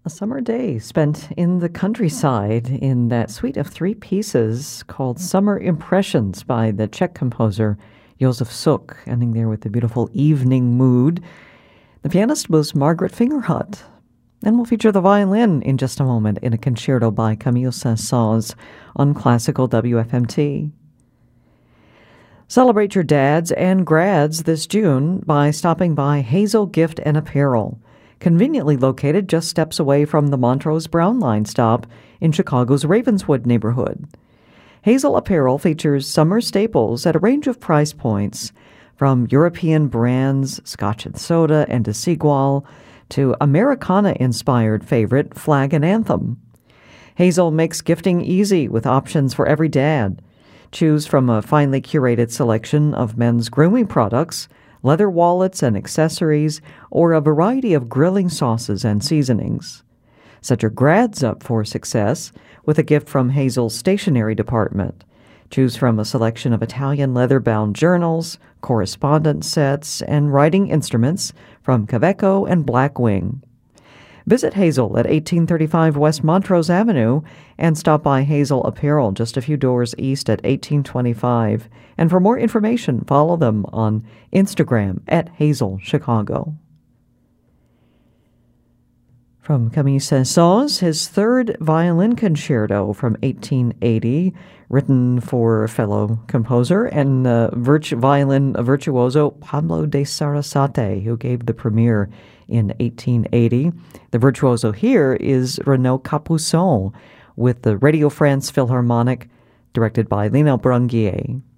A summer day spent in the countryside in that suite of three pieces called Summer Impressions by the Czech composer Josef Suk, ending there with the beautiful evening mood. The pianist was Margaret Fingerhut. And we'll feature the violin in just a moment in a concerto by Camille Saint-Saëns on Classical WFMT. Celebrate your dads and grads this June by stopping by Hazel Gift and Apparel, conveniently located just steps away from the Montrose Brown Line stop in Chicago's Ravenswood neighborhood. Hazel Apparel features summer staples at a range of price points, from European brands Scotch and Soda and Desigual to Americana-inspired favorite Flag and Anthem. Hazel makes gifting easy with options for every dad. Choose from a finely curated selection of men's grooming products, leather wallets and accessories, or a variety of grilling sauces and seasonings. Set your grads up for success with a gift from Hazel's stationery department. Choose from a selection of Italian leather-bound journals, correspondence sets, and writing instruments from Kaweco and Blackwing. Visit Hazel at 1835 West Montrose Avenue and stop by Hazel Apparel just a few doors east at 1825. And for more information, follow them on Instagram at Hazel Chicago. From Camille Saint-Saëns, his third violin concerto from 1880, written for fellow composer and violin virtuoso Pablo de Sarasate, who gave the premiere in 1880. The virtuoso here is Renaud Capuçon with the Radio France Philharmonic, directed by Lionel Brunguier.